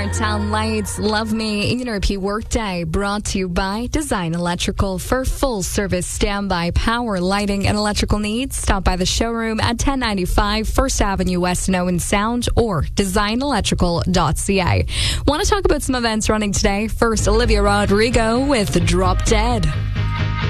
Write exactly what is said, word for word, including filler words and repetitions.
Town Lights, Love Me, E and R P Workday, brought to you by Design Electrical. For full service standby power, lighting, and electrical needs, stop by the showroom at ten ninety-five First Avenue West in Owen Sound or design electrical dot c a. Want to talk about some events running today? First, Olivia Rodrigo with Drop Dead.